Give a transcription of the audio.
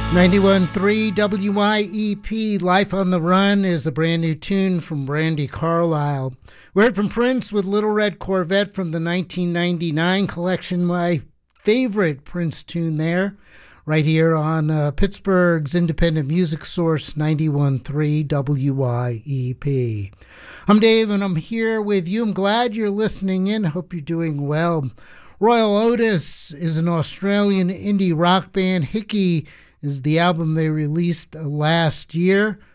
91.3 WYEP, Life on the Run, is a brand new tune from Brandi Carlile. We heard from Prince with Little Red Corvette from the 1999 collection, my favorite Prince tune there, right here on Pittsburgh's independent music source, 91.3 WYEP. I'm Dave, and I'm here with you. I'm glad you're listening in. Hope you're doing well. Royal Otis is an Australian indie rock band. Hickey is the album they released last year.